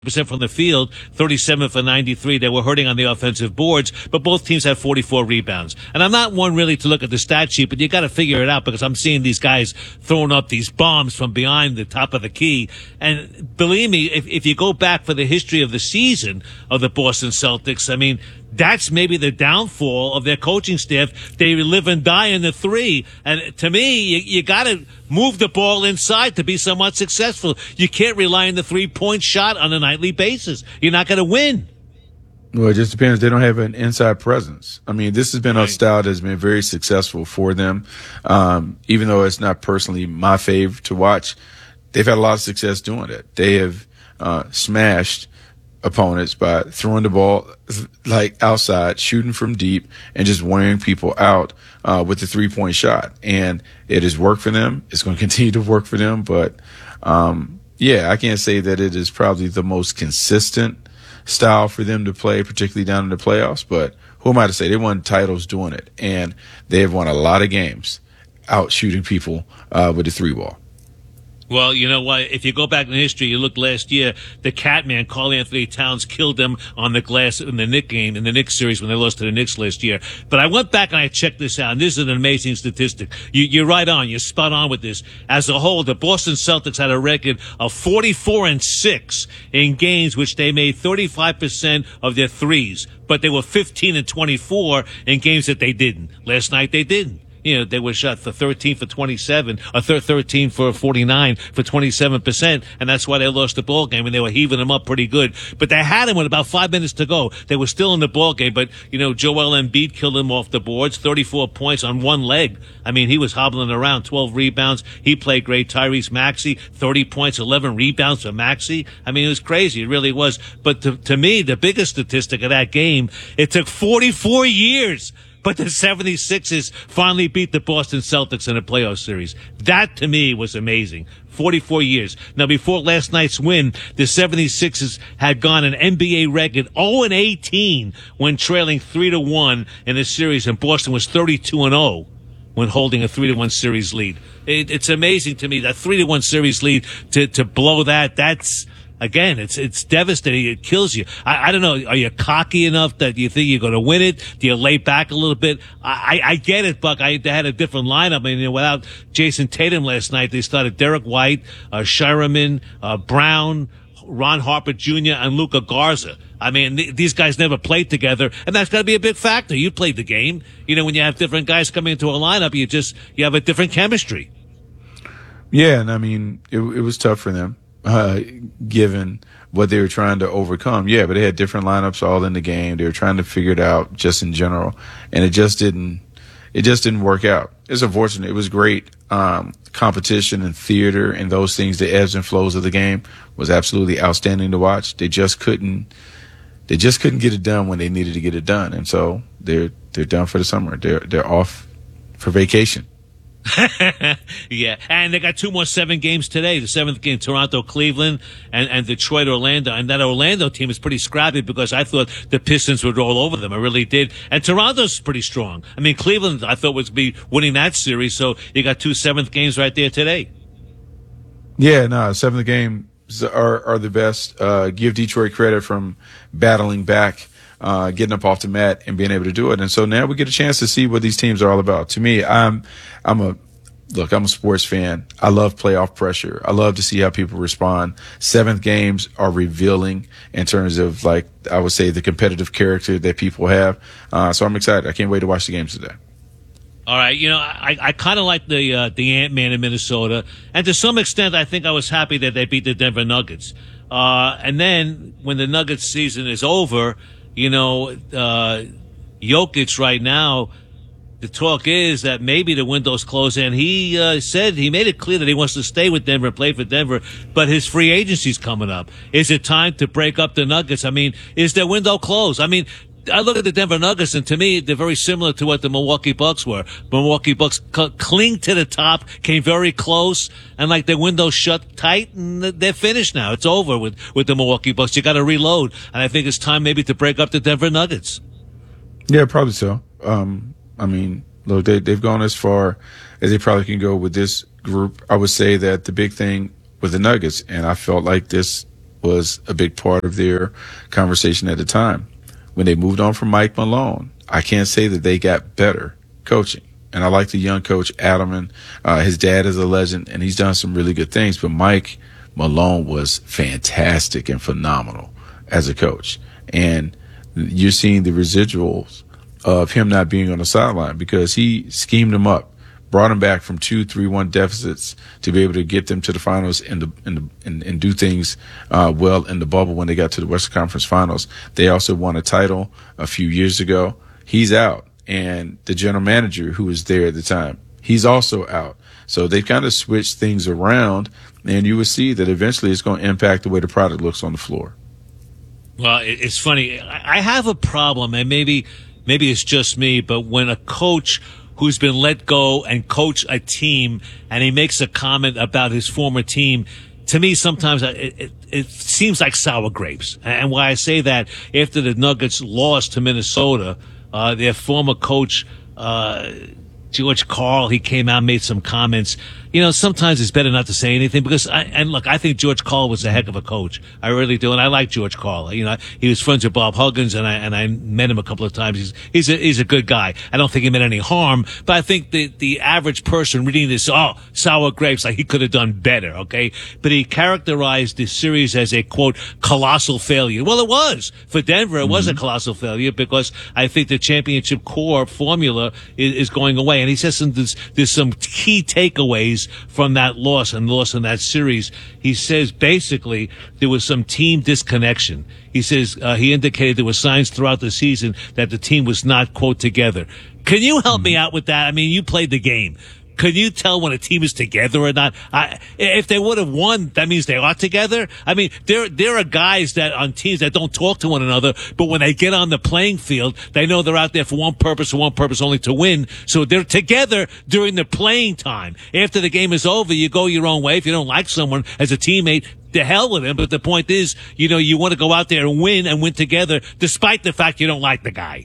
percent from the field, 37 for 93. They were hurting on the offensive boards, but both teams had 44 rebounds. And I'm not one really to look at the stat sheet, but you got to figure it out because I'm seeing these guys throwing up these bombs from behind the top of the key. And believe me, if you go back for the history of the season of the Boston Celtics, I mean, that's maybe the downfall of their coaching staff. They live and die in the three. And to me, you got to move the ball inside to be somewhat successful. You can't rely on the 3-point shot on a nightly basis. You're not going to win. Well, it just depends. They don't have an inside presence. I mean, this has been a style that's been very successful for them. Even though it's not personally my fave to watch, they've had a lot of success doing it. They have smashed opponents by throwing the ball like outside, shooting from deep, and just wearing people out with the 3-point shot. And it has worked for them. It's going to continue to work for them. But I can't say that it is probably the most consistent style for them to play, particularly down in the playoffs. But who am I to say? They won titles doing it, and they have won a lot of games out shooting people with the 3-ball. Well, you know what? If you go back in history, you look last year, the Catman, Karl Anthony Towns, killed them on the glass in the Knicks game, in the Knicks series when they lost to the Knicks last year. But I went back and I checked this out, and this is an amazing statistic. You're right on. You're spot on with this. As a whole, the Boston Celtics had a record of 44-6 in games which they made 35% of their threes, but they were 15-24 in games that they didn't. Last night they didn't. You know, they were shot for 13 for 27, or 13 for 49 for 27%, and that's why they lost the ball game, and they were heaving them up pretty good. But they had him with about 5 minutes to go. They were still in the ball game, but, you know, Joel Embiid killed him off the boards, 34 points on one leg. I mean, he was hobbling around, 12 rebounds. He played great. Tyrese Maxey, 30 points, 11 rebounds for Maxey. I mean, it was crazy. It really was. But to me, the biggest statistic of that game, it took 44 years. But the 76ers finally beat the Boston Celtics in a playoff series. That, to me, was amazing. 44 years. Now, before last night's win, the 76ers had gone an NBA record 0-18 when trailing 3-1 in a series, and Boston was 32-0 when holding a 3-1 series lead. It's amazing to me, that 3-1 series lead, to blow that. That's... Again, it's devastating. It kills you. I don't know. Are you cocky enough that you think you're going to win it? Do you lay back a little bit? I get it, Buck. They had a different lineup. I mean, without Jason Tatum last night, they started Derek White, Shireman, Brown, Ron Harper Jr., and Luka Garza. I mean, these guys never played together, and that's got to be a big factor. You played the game. You know, when you have different guys coming into a lineup, you have a different chemistry. Yeah, and I mean, it was tough for them. Given what they were trying to overcome. Yeah, but they had different lineups all in the game. They were trying to figure it out just in general, and it just didn't work out. It's unfortunate. It was great. Competition and theater and those things, the ebbs and flows of the game was absolutely outstanding to watch. They just couldn't get it done when they needed to get it done. And so they're done for the summer. They're off for vacation. Yeah, and they got 2 more 7 games today. The 7th game, Toronto, Cleveland, and Detroit, Orlando. And that Orlando team is pretty scrappy because I thought the Pistons would roll over them. I really did. And Toronto's pretty strong. I mean, Cleveland, I thought would be winning that series. So you got 2 7th games right there today. Yeah, no, 7th games are the best. Give Detroit credit from battling back, getting up off the mat and being able to do it. And so now we get a chance to see what these teams are all about. To me, I'm a sports fan. I love playoff pressure. I love to see how people respond. 7th games are revealing in terms of, like, I would say, the competitive character that people have. So I'm excited. I can't wait to watch the games today. All right, you know, I kind of like the Ant-Man in Minnesota, and to some extent, I think I was happy that they beat the Denver Nuggets. And then when the Nuggets season is over, you know, Jokic right now, the talk is that maybe the window's closed, and he said he made it clear that he wants to stay with Denver and play for Denver, but his free agency's coming up. Is it time to break up the Nuggets? I mean, is their window closed? I mean, I look at the Denver Nuggets, and to me, they're very similar to what the Milwaukee Bucks were. Milwaukee Bucks cling to the top, came very close, and like their window shut tight, and they're finished now. It's over with the Milwaukee Bucks. You got to reload, and I think it's time maybe to break up the Denver Nuggets. Yeah, probably so. I mean, look, they've gone as far as they probably can go with this group. I would say that the big thing with the Nuggets, and I felt like this was a big part of their conversation at the time. When they moved on from Mike Malone, I can't say that they got better coaching. And I like the young coach, Adelman. His dad is a legend, and he's done some really good things. But Mike Malone was fantastic and phenomenal as a coach. And you're seeing the residuals of him not being on the sideline because he schemed them up, brought them back from 2-3-1 deficits to be able to get them to the finals and do things well in the bubble when they got to the Western Conference Finals. They also won a title a few years ago. He's out. And the general manager who was there at the time, he's also out. So they've kind of switched things around, and you will see that eventually it's going to impact the way the product looks on the floor. Well, it's funny. I have a problem, and maybe it's just me, but when a coach who's been let go and coach a team, and he makes a comment about his former team, to me, sometimes it seems like sour grapes. And why I say that, after the Nuggets lost to Minnesota, their former coach, George Karl, he came out and made some comments. You know, sometimes it's better not to say anything because I think George Karl was a heck of a coach. I really do. And I like George Karl. You know, he was friends with Bob Huggins and I met him a couple of times. He's a good guy. I don't think he meant any harm, but I think the average person reading this, sour grapes, like he could have done better. Okay. But he characterized the series as a quote, colossal failure. Well, it was for Denver. It was a colossal failure because I think the championship core formula is going away. And he says there's some key takeaways from that loss in that series. He says basically there was some team disconnection. He says he indicated there were signs throughout the season that the team was not, quote, together. Can you help me out with that? I mean, you played the game. Can you tell when a team is together or not? If they would have won, that means they are together. I mean, there are guys that on teams that don't talk to one another, but when they get on the playing field, they know they're out there for one purpose only to win. So they're together during the playing time. After the game is over, you go your own way. If you don't like someone as a teammate, the hell with him. But the point is, you know, you want to go out there and win together, despite the fact you don't like the guy.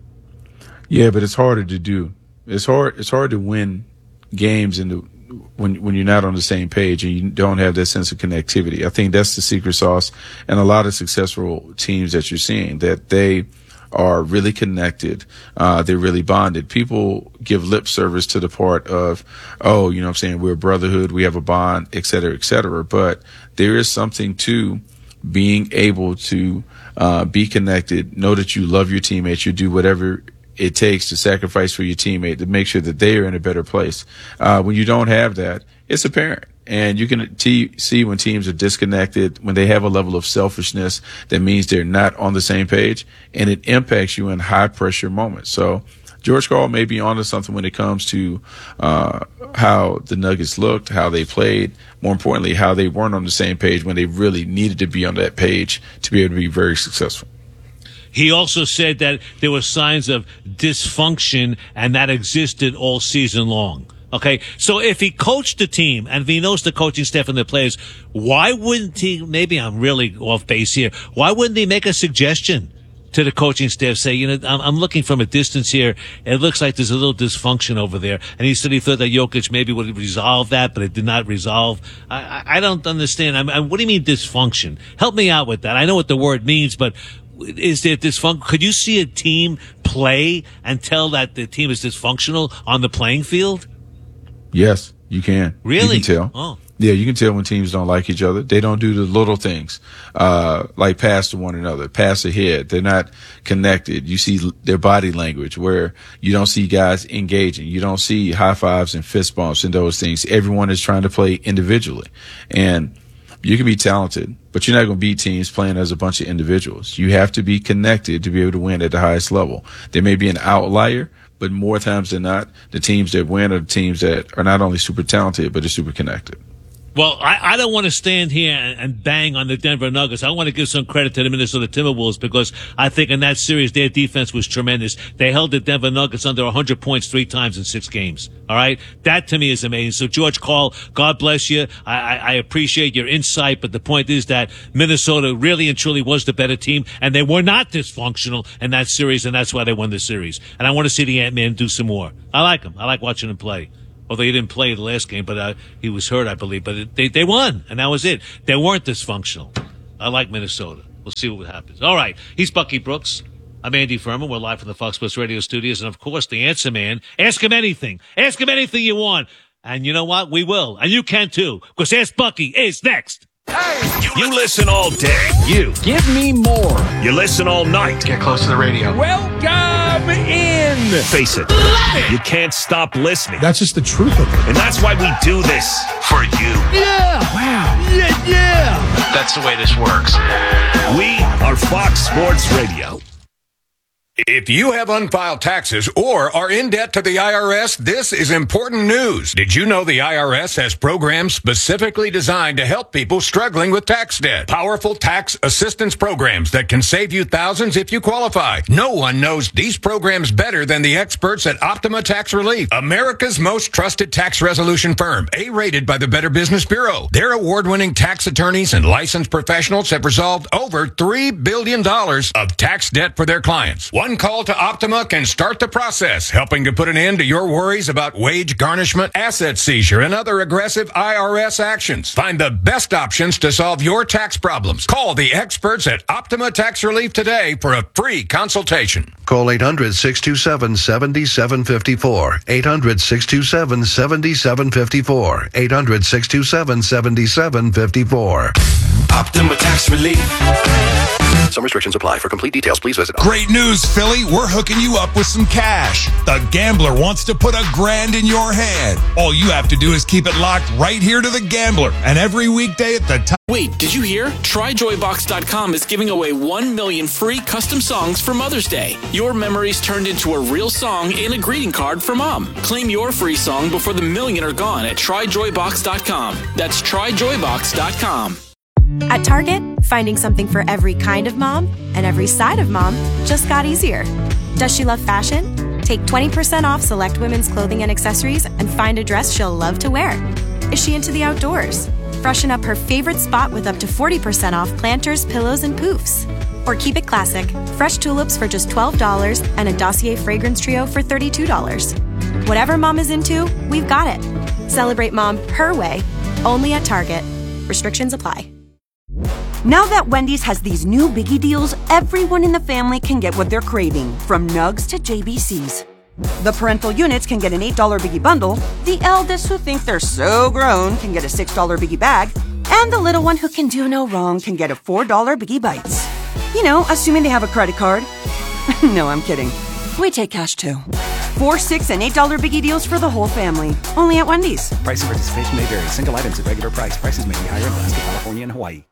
Yeah, but it's harder to do. It's hard to win games when you're not on the same page and you don't have that sense of connectivity. I think that's the secret sauce and a lot of successful teams that you're seeing, that they are really connected. They're really bonded. People give lip service to the part of, oh, you know what I'm saying, we're a brotherhood, we have a bond, et cetera, et cetera. But there is something to being able to be connected, know that you love your teammates, you do whatever it takes to sacrifice for your teammate to make sure that they are in a better place. When you don't have that, it's apparent. And you can see when teams are disconnected, when they have a level of selfishness that means they're not on the same page, and it impacts you in high pressure moments. So George Karl may be onto something when it comes to how the Nuggets looked, how they played, more importantly, how they weren't on the same page when they really needed to be on that page to be able to be very successful. He also said that there were signs of dysfunction and that existed all season long. Okay, so if he coached the team and if he knows the coaching staff and the players, why wouldn't he, maybe I'm really off base here, why wouldn't he make a suggestion to the coaching staff, say, you know, I'm looking from a distance here. It looks like there's a little dysfunction over there. And he said he thought that Jokic maybe would resolve that, but it did not resolve. I don't understand. What do you mean dysfunction? Help me out with that. I know what the word means, but is there dysfunction? Could you see a team play and tell that the team is dysfunctional on the playing field? Yes, you can. Really? You can tell. Oh. Yeah, you can tell when teams don't like each other. They don't do the little things, like pass to one another, pass ahead. They're not connected. You see their body language where you don't see guys engaging. You don't see high fives and fist bumps and those things. Everyone is trying to play individually. And you can be talented, but you're not going to beat teams playing as a bunch of individuals. You have to be connected to be able to win at the highest level. There may be an outlier, but more times than not, the teams that win are the teams that are not only super talented, but are super connected. Well, I don't want to stand here and bang on the Denver Nuggets. I want to give some credit to the Minnesota Timberwolves because I think in that series their defense was tremendous. They held the Denver Nuggets under 100 points 3 times in 6 games. All right? That to me is amazing. So George Karl, God bless you. I appreciate your insight, but the point is that Minnesota really and truly was the better team, and they were not dysfunctional in that series, and that's why they won the series. And I want to see the Ant-Man do some more. I like him. I like watching him play. Although he didn't play the last game, but he was hurt, I believe. But they won, and that was it. They weren't dysfunctional. I like Minnesota. We'll see what happens. All right. He's Bucky Brooks. I'm Andy Furman. We're live from the Fox Sports Radio studios. And, of course, the Answer Man. Ask him anything. Ask him anything you want. And you know what? We will. And you can, too. Because Ask Bucky is next. Hey! You listen all day. You. Give me more. You listen all night. Get close to the radio. Welcome in. Face it. You can't stop listening. That's just the truth of it. And that's why we do this. For you. Yeah. Wow. Yeah. That's the way this works. We are Fox Sports Radio. If you have unfiled taxes or are in debt to the IRS, this is important news. Did you know the IRS has programs specifically designed to help people struggling with tax debt? Powerful tax assistance programs that can save you thousands if you qualify. No one knows these programs better than the experts at Optima Tax Relief, America's most trusted tax resolution firm, A-rated by the Better Business Bureau. Their award-winning tax attorneys and licensed professionals have resolved over $3 billion of tax debt for their clients. One call to Optima can start the process, helping to put an end to your worries about wage garnishment, asset seizure, and other aggressive IRS actions. Find the best options to solve your tax problems. Call the experts at Optima Tax Relief today for a free consultation. Call 800-627-7754. 800-627-7754. 800-627-7754. Optima Tax Relief. Some restrictions apply. For complete details, please visit. Great news, Philly. We're hooking you up with some cash. The Gambler wants to put $1,000 in your hand. All you have to do is keep it locked right here to The Gambler. And every weekday at the time. Wait, did you hear? TryJoyBox.com is giving away 1 million free custom songs for Mother's Day. Your memories turned into a real song and a greeting card for Mom. Claim your free song before the million are gone at TryJoyBox.com. That's TryJoyBox.com. At Target, finding something for every kind of mom and every side of mom just got easier. Does she love fashion? Take 20% off select women's clothing and accessories and find a dress she'll love to wear. Is she into the outdoors? Freshen up her favorite spot with up to 40% off planters, pillows, and poofs. Or keep it classic, fresh tulips for just $12 and a Dossier fragrance trio for $32. Whatever mom is into, we've got it. Celebrate mom her way, only at Target. Restrictions apply. Now that Wendy's has these new biggie deals, everyone in the family can get what they're craving, from nugs to JBCs. The parental units can get an $8 biggie bundle, the eldest who think they're so grown can get a $6 biggie bag, and the little one who can do no wrong can get a $4 biggie bites. You know, assuming they have a credit card. No, I'm kidding. We take cash too. 4, 6, and $8 biggie deals for the whole family. Only at Wendy's. Price and participation may vary. Single items at regular price. Prices may be higher in Alaska, California, and Hawaii.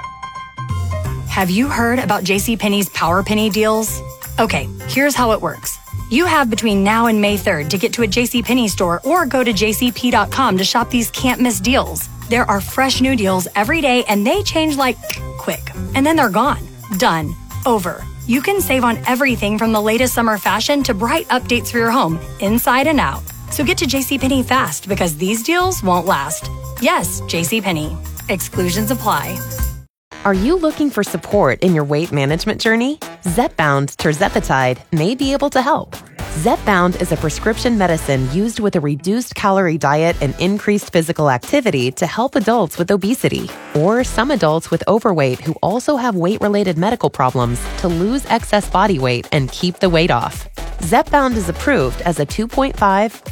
Have you heard about JCPenney's Power Penny deals? Okay, here's how it works. You have between now and May 3rd to get to a JCPenney store or go to jcp.com to shop these can't-miss deals. There are fresh new deals every day, and they change like quick. And then they're gone. Done. Over. You can save on everything from the latest summer fashion to bright updates for your home, inside and out. So get to JCPenney fast because these deals won't last. Yes, JCPenney. Exclusions apply. Are you looking for support in your weight management journey? Zepbound tirzepatide may be able to help. Zepbound is a prescription medicine used with a reduced calorie diet and increased physical activity to help adults with obesity or some adults with overweight who also have weight-related medical problems to lose excess body weight and keep the weight off. Zepbound is approved as a 2.5, 5,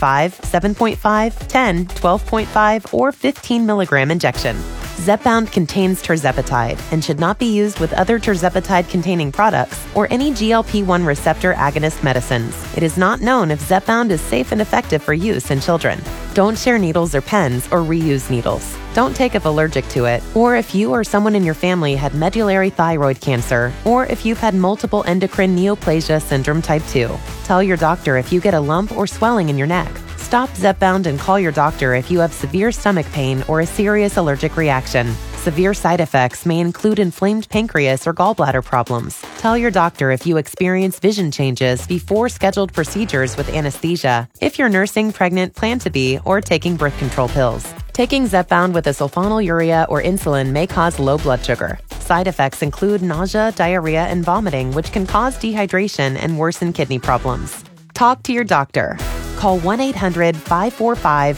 7.5, 10, 12.5, or 15 milligram injection. Zepbound contains tirzepatide and should not be used with other tirzepatide-containing products or any GLP-1 receptor agonist medicines. It is not known if Zepbound is safe and effective for use in children. Don't share needles or pens or reuse needles. Don't take if allergic to it, or if you or someone in your family had medullary thyroid cancer, or if you've had multiple endocrine neoplasia syndrome type 2. Tell your doctor if you get a lump or swelling in your neck. Stop Zepbound and call your doctor if you have severe stomach pain or a serious allergic reaction. Severe side effects may include inflamed pancreas or gallbladder problems. Tell your doctor if you experience vision changes before scheduled procedures with anesthesia, if you're nursing, pregnant, plan to be, or taking birth control pills. Taking Zepbound with a sulfonylurea or insulin may cause low blood sugar. Side effects include nausea, diarrhea, and vomiting, which can cause dehydration and worsen kidney problems. Talk to your doctor. Call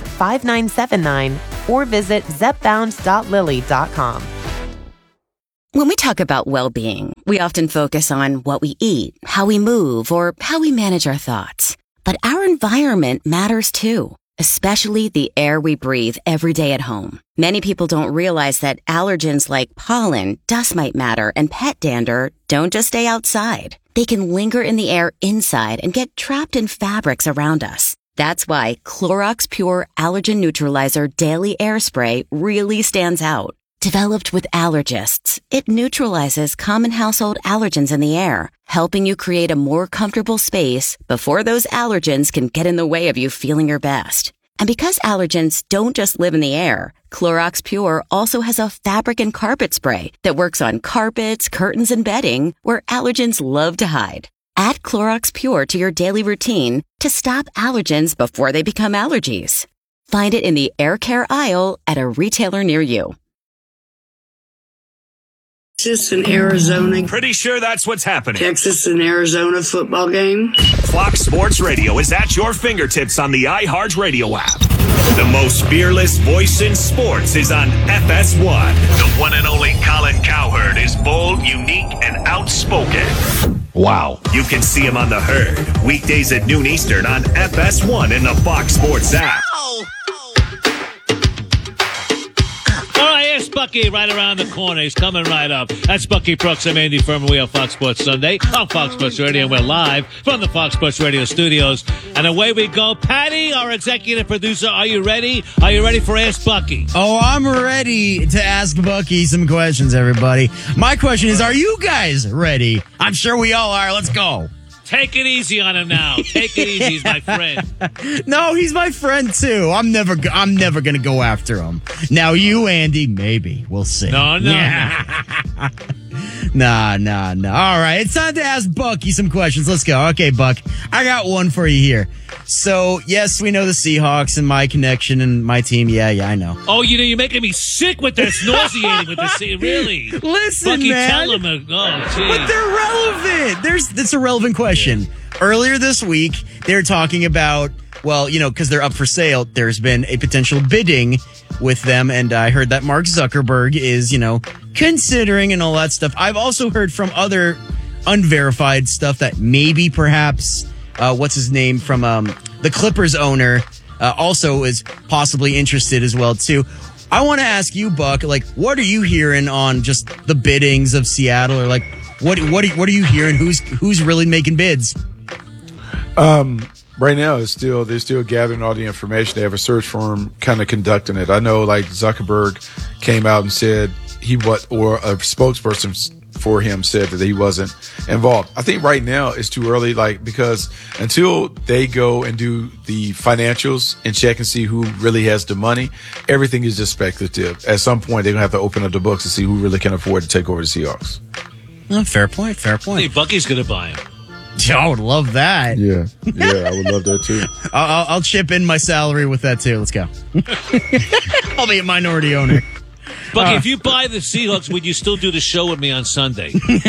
1-800-545-5979 or visit zepbound.lilly.com. When we talk about well-being, we often focus on what we eat, how we move, or how we manage our thoughts. But our environment matters too, especially the air we breathe every day at home. Many people don't realize that allergens like pollen, dust mite matter, and pet dander don't just stay outside. They can linger in the air inside and get trapped in fabrics around us. That's why Clorox Pure Allergen Neutralizer Daily Air Spray really stands out. Developed with allergists, it neutralizes common household allergens in the air, helping you create a more comfortable space before those allergens can get in the way of you feeling your best. And because allergens don't just live in the air, Clorox Pure also has a fabric and carpet spray that works on carpets, curtains, and bedding where allergens love to hide. Add Clorox Pure to your daily routine to stop allergens before they become allergies. Find it in the air care aisle at a retailer near you. Texas and Arizona. Pretty sure that's what's happening. Texas and Arizona football game. Fox Sports Radio is at your fingertips on the iHeartRadio app. The most fearless voice in sports is on FS1. The one and only Colin Cowherd is bold, unique, and outspoken. Wow. You can see him on The Herd, weekdays at noon Eastern on FS1 in the Fox Sports app. All right, here's Bucky right around the corner. He's coming right up. That's Bucky Brooks. I'm Andy Furman. We are Fox Sports Sunday on Fox Sports Radio, and we're live from the Fox Sports Radio studios. And away we go. Patty, our executive producer, are you ready? Are you ready for Ask Bucky? Oh, I'm ready to ask Bucky some questions, everybody. My question is, are you guys ready? I'm sure we all are. Let's go. Take it easy on him now. Take it easy. He's my friend. No, he's my friend too. I'm never gonna go after him. Now you, Andy, maybe we'll see. No. Nah. All right, it's time to ask Bucky some questions. Let's go. Okay, Buck, I got one for you here. So, yes, we know the Seahawks and my connection and my team. Yeah, I know. Oh, you're making me sick with this, nauseating with this. Really? Listen, Bucky, man. tell him. Oh, geez. But they're relevant. That's a relevant question. Yeah. Earlier this week, they were talking about, well, because they're up for sale, there's been a potential bidding with them, and I heard that Mark Zuckerberg is, considering and all that stuff. I've also heard from other unverified stuff that maybe perhaps what's his name from the Clippers owner also is possibly interested as well too. I want to ask you, Buck, what are you hearing on just the biddings of Seattle, or what are you hearing? Who's really making bids? Right now, they're still gathering all the information. They have a search firm kind of conducting it. I know, Zuckerberg came out and said or a spokesperson for him said that he wasn't involved. I think right now it's too early, because until they go and do the financials and check and see who really has the money, everything is just speculative. At some point, they're going to have to open up the books and see who really can afford to take over the Seahawks. Fair point. I think Bucky's going to buy him. I would love that. Yeah, I would love that too. I'll chip in my salary with that too. Let's go. I'll be a minority owner. Bucky, if you buy the Seahawks, would you still do the show with me on Sunday?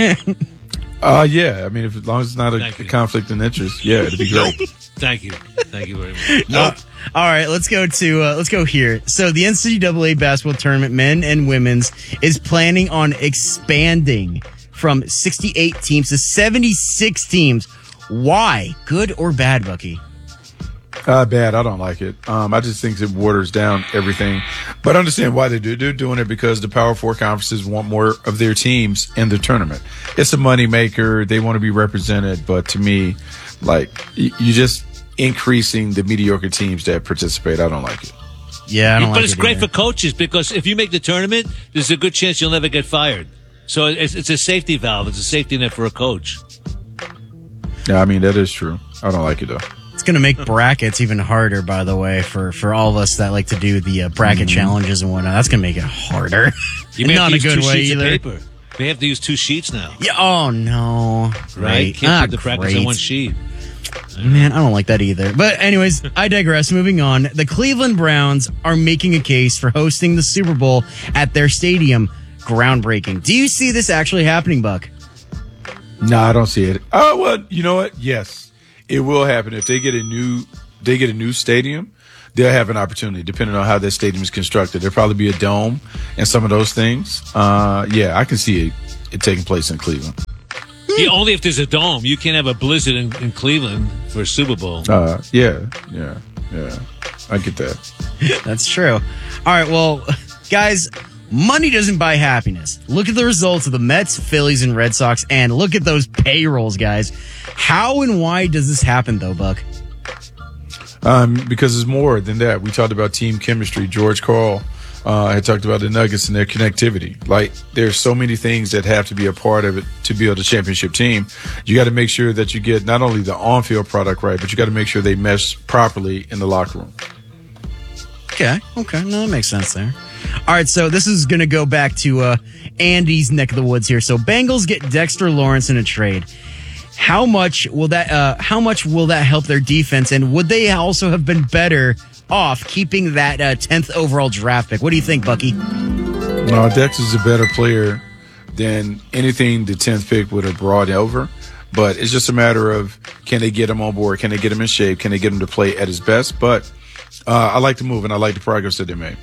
Yeah. I mean, as long as it's not a conflict of interest, yeah, it'd be great. Thank you very much. Nope. All right, let's go here. So the NCAA basketball tournament, men and women's, is planning on expanding from 68 teams to 76 teams. Why? Good or bad, Bucky? Bad. I don't like it. I just think it waters down everything. But I understand why they do. They're doing it because the Power Four conferences want more of their teams in the tournament. It's a money maker. They want to be represented. But to me, you're just increasing the mediocre teams that participate. I don't like it. Yeah, I don't like it. But it's great for coaches, because if you make the tournament, there's a good chance you'll never get fired. So it's a safety valve. It's a safety net for a coach. Yeah, I mean, that is true. I don't like it, though. It's going to make brackets even harder, by the way, for all of us that like to do the bracket challenges and whatnot. That's going to make it harder. You may not have to a use good 2 way sheets either. of paper. They have to use 2 sheets now. Yeah. Oh, no. Right? Can't put the brackets on 1 sheet. Man, I don't like that either. But anyways, I digress. Moving on. The Cleveland Browns are making a case for hosting the Super Bowl at their stadium. Groundbreaking. Do you see this actually happening, Buck? No, I don't see it. Oh, well, you know what? Yes, it will happen. If they get a new stadium, they'll have an opportunity, depending on how that stadium is constructed. There'll probably be a dome and some of those things. Yeah, I can see it it taking place in Cleveland. Yeah, only if there's a dome. You can't have a blizzard in Cleveland for a Super Bowl. Yeah. I get that. That's true. All right, well, guys, money doesn't buy happiness. Look at the results of the Mets, Phillies, and Red Sox, and look at those payrolls, guys. How and why does this happen, though, Buck? Because it's more than that. We talked about team chemistry. George Karl had talked about the Nuggets and their connectivity. Like, there's so many things that have to be a part of it to build a championship team. You got to make sure that you get not only the on-field product right, but you got to make sure they mesh properly in the locker room. Okay. No, that makes sense there. All right, so this is going to go back to Andy's neck of the woods here. So Bengals get Dexter Lawrence in a trade. How much will that help their defense, and would they also have been better off keeping that 10th overall draft pick? What do you think, Bucky? No, Dexter's a better player than anything the 10th pick would have brought over. But it's just a matter of, can they get him on board? Can they get him in shape? Can they get him to play at his best? But I like the move, and I like the progress that they made.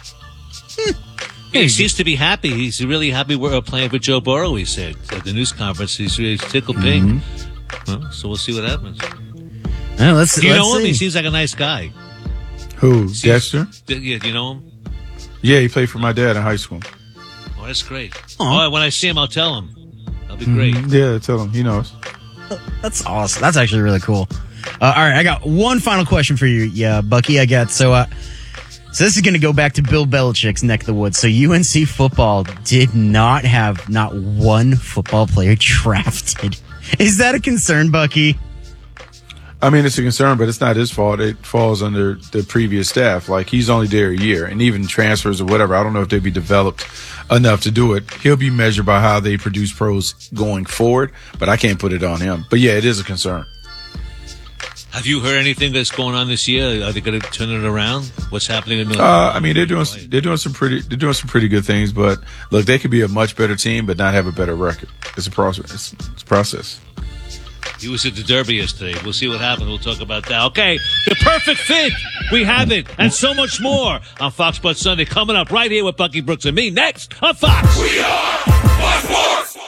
Yeah, he seems to be happy. He's really happy we're playing for Joe Burrow, he said at the news conference. He's really tickled pink. Well, so we'll see what happens. Yeah, let's do you know him? see. He seems like a nice guy. Who, Dexter? Yeah, do you know him? Yeah, he played for my dad in high school. Oh, that's great. Oh, when I see him, I'll tell him. That'll be great. Yeah, tell him. He knows. That's awesome. That's actually really cool. All right, I got one final question for you, Bucky. I got so this is going to go back to Bill Belichick's neck of the woods. So UNC football did not have not one football player drafted. Is that a concern, Bucky? I mean, it's a concern, but it's not his fault. It falls under the previous staff. Like, he's only there a year, and even transfers or whatever, I don't know if they'd be developed enough to do it. He'll be measured by how they produce pros going forward, but I can't put it on him. But yeah, it is a concern. Have you heard anything that's going on this year? Are they going to turn it around? What's happening in I mean, they're doing some pretty good things, but look, they could be a much better team, but not have a better record. It's a process. It's a process. He was at the Derby yesterday. We'll see what happens. We'll talk about that. Okay, the perfect fit. We have it, and so much more on Fox Sports Sunday. Coming up right here with Bucky Brooks and me next on Fox. We are Fox Sports.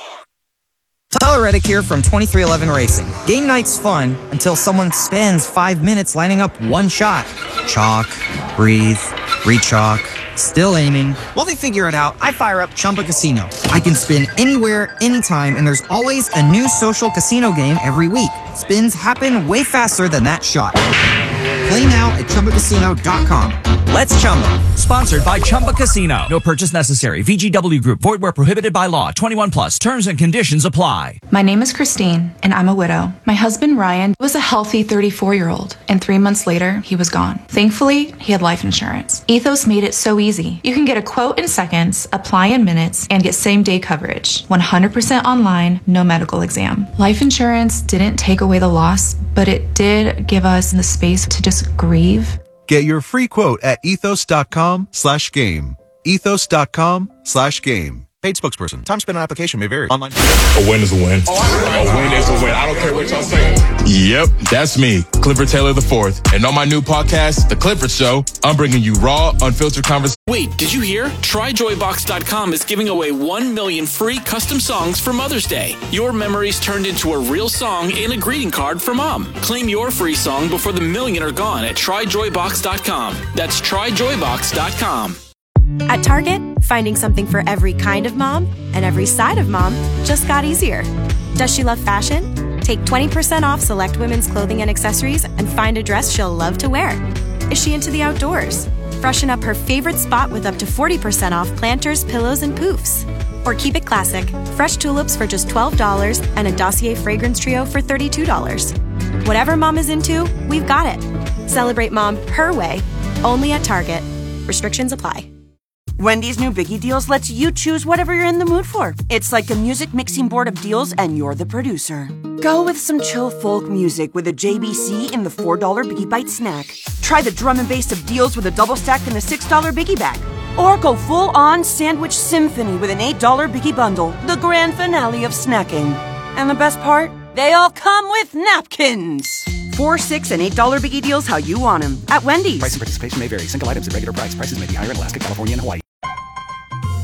Tyler Reddick here from 2311 Racing. Game night's fun until someone spends 5 minutes lining up one shot. Chalk, breathe, re-chalk, still aiming. While they figure it out, I fire up Chumba Casino. I can spin anywhere, anytime, and there's always a new social casino game every week. Spins happen way faster than that shot. Play now at ChumbaCasino.com. Let's Chumba. Sponsored by Chumba Casino. No purchase necessary. VGW Group. Void where prohibited by law. 21 plus. Terms and conditions apply. My name is Christine, and I'm a widow. My husband, Ryan, was a healthy 34-year-old, and 3 months later, he was gone. Thankfully, he had life insurance. Ethos made it so easy. You can get a quote in seconds, apply in minutes, and get same-day coverage. 100% online, no medical exam. Life insurance didn't take away the loss, but it did give us the space to just grieve. Get your free quote at ethos.com/game. Ethos.com/game. Paid spokesperson. Time spent on application may vary. Online. A win is a win. A win is a win. I don't care what y'all say. Yep, that's me, Clifford Taylor IV. And on my new podcast, The Clifford Show, I'm bringing you raw, unfiltered conversation. Wait, did you hear? TryJoyBox.com is giving away 1 million free custom songs for Mother's Day. Your memories turned into a real song and a greeting card for Mom. Claim your free song before the million are gone at TryJoyBox.com. That's TryJoyBox.com. At Target, finding something for every kind of mom and every side of mom just got easier. Does she love fashion? Take 20% off select women's clothing and accessories and find a dress she'll love to wear. Is she into the outdoors? Freshen up her favorite spot with up to 40% off planters, pillows, and poofs. Or keep it classic, fresh tulips for just $12 and a Dossier fragrance trio for $32. Whatever mom is into, we've got it. Celebrate mom her way, only at Target. Restrictions apply. Wendy's new Biggie Deals lets you choose whatever you're in the mood for. It's like a music mixing board of deals, and you're the producer. Go with some chill folk music with a JBC in the $4 Biggie Bite snack. Try the drum and bass of deals with a double stack in the $6 Biggie Bag. Or go full-on sandwich symphony with an $8 Biggie Bundle, the grand finale of snacking. And the best part? They all come with napkins. $4, $6, and $8 Biggie Deals how you want them at Wendy's. Price and participation may vary. Single items at regular price. Prices may be higher in Alaska, California, and Hawaii.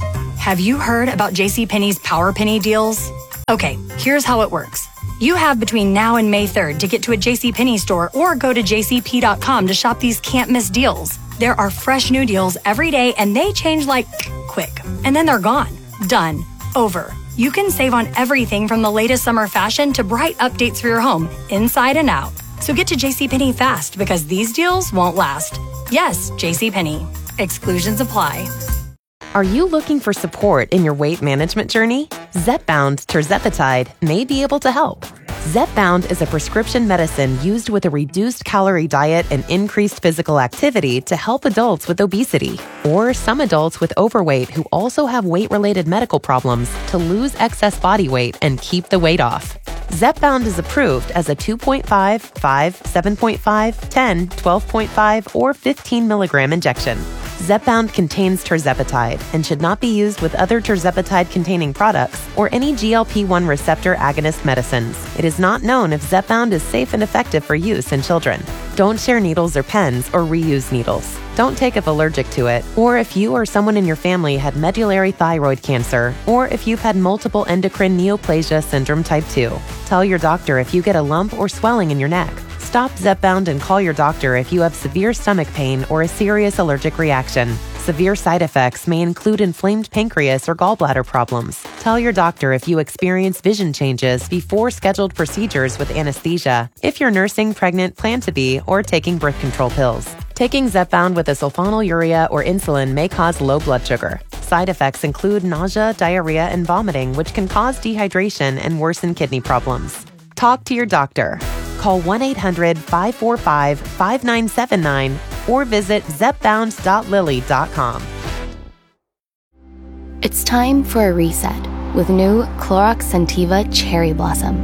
Have you heard about JCPenney's Power Penny deals? Okay, here's how it works. You have between now and May 3rd to get to a JCPenney store or go to jcp.com to shop these can't-miss deals. There are fresh new deals every day, and they change like quick. And then they're gone. Done. Over. You can save on everything from the latest summer fashion to bright updates for your home, inside and out. So get to JCPenney fast because these deals won't last. Yes, JCPenney. Exclusions apply. Are you looking for support in your weight management journey? Zepbound tirzepatide may be able to help. Zepbound is a prescription medicine used with a reduced calorie diet and increased physical activity to help adults with obesity or some adults with overweight who also have weight-related medical problems to lose excess body weight and keep the weight off. Zepbound is approved as a 2.5, 5, 7.5, 10, 12.5, or 15 milligram injection. Zepbound contains tirzepatide and should not be used with other tirzepatide-containing products or any GLP-1 receptor agonist medicines. It is not known if Zepbound is safe and effective for use in children. Don't share needles or pens or reuse needles. Don't take if allergic to it, or if you or someone in your family had medullary thyroid cancer, or if you've had multiple endocrine neoplasia syndrome type 2. Tell your doctor if you get a lump or swelling in your neck. Stop Zepbound and call your doctor if you have severe stomach pain or a serious allergic reaction. Severe side effects may include inflamed pancreas or gallbladder problems. Tell your doctor if you experience vision changes before scheduled procedures with anesthesia, if you're nursing, pregnant, plan to be, or taking birth control pills. Taking Zepbound with a sulfonylurea or insulin may cause low blood sugar. Side effects include nausea, diarrhea, and vomiting, which can cause dehydration and worsen kidney problems. Talk to your doctor. Call 1-800-545-5979 or visit zepbound.lily.com. It's time for a reset with new Clorox Scentiva Cherry Blossom.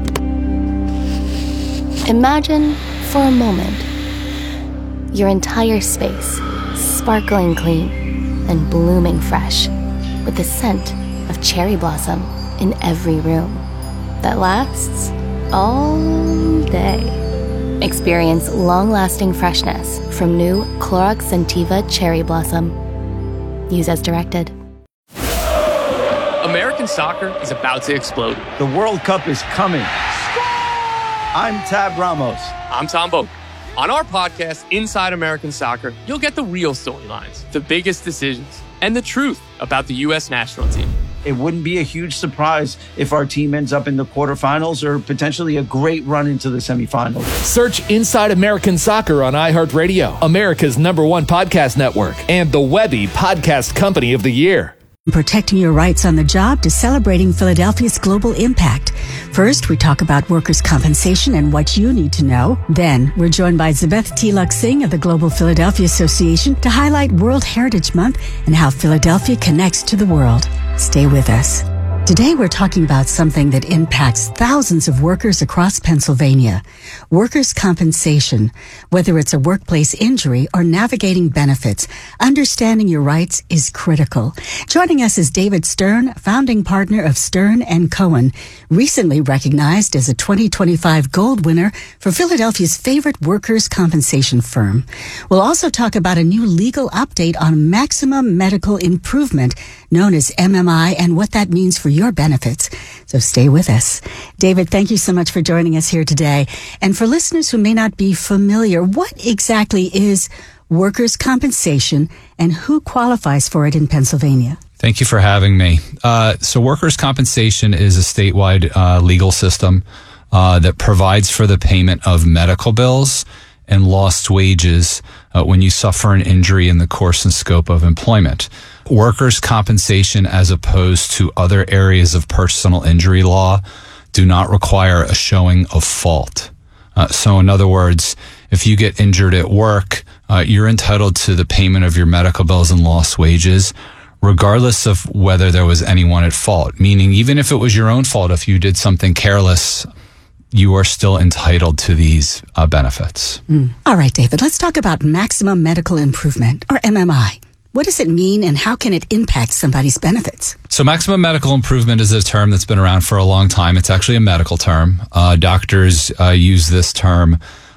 Imagine, for a moment, your entire space sparkling clean and blooming fresh with the scent of cherry blossom in every room that lasts all day. Experience long-lasting freshness from new Clorox Scentiva Cherry Blossom. Use as directed. American soccer is about to explode. The World Cup is coming. I'm Tab Ramos. I'm Tom Boak. On our podcast, Inside American Soccer, you'll get the real storylines, the biggest decisions, and the truth about the U.S. national team. It wouldn't be a huge surprise if our team ends up in the quarterfinals or potentially a great run into the semifinals. Search Inside American Soccer on iHeartRadio, America's #1 podcast network, and the Webby Podcast Company of the Year. Protecting your rights on the job to celebrating Philadelphia's global impact. First, we talk about workers' compensation and what you need to know. Then, we're joined by Zabeth Tilak Singh of the Global Philadelphia Association to highlight World Heritage Month and how Philadelphia connects to the world. Stay with us. Today, we're talking about something that impacts thousands of workers across Pennsylvania. Workers' compensation. Whether it's a workplace injury or navigating benefits, understanding your rights is critical. Joining us is David Stern, founding partner of Stern & Cohen, recently recognized as a 2025 Gold winner for Philadelphia's favorite workers' compensation firm. We'll also talk about a new legal update on maximum medical improvement, known as MMI, and what that means for your benefits. So stay with us. David, thank you so much for joining us here today. And for listeners who may not be familiar, what exactly is workers' compensation and who qualifies for it in Pennsylvania? Thank you for having me. So workers' compensation is a statewide legal system that provides for the payment of medical bills and lost wages when you suffer an injury in the course and scope of employment. Workers' compensation, as opposed to other areas of personal injury law, do not require a showing of fault. So in other words, if you get injured at work, you're entitled to the payment of your medical bills and lost wages, regardless of whether there was anyone at fault. Meaning, even if it was your own fault, if you did something careless, you are still entitled to these benefits. All right, David, let's talk about maximum medical improvement, or MMI. What does it mean and how can it impact somebody's benefits? So maximum medical improvement is a term that's been around for a long time. It's actually a medical term. Doctors use this term